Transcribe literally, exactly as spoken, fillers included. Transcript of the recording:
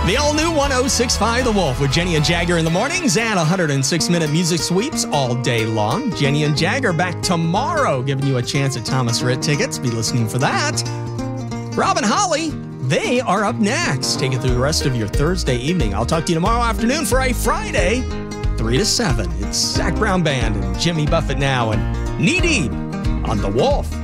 The all-new one oh six point five The Wolf with Jenny and Jagger in the mornings and one hundred six minute music sweeps all day long. Jenny and Jagger back tomorrow, giving you a chance at Thomas Rhett tickets. Be listening for that. Rob and Holly, they are up next. Take it through the rest of your Thursday evening. I'll talk to you tomorrow afternoon for a Friday, three to seven. It's Zach Brown Band and Jimmy Buffett now and Knee Deep on The Wolf.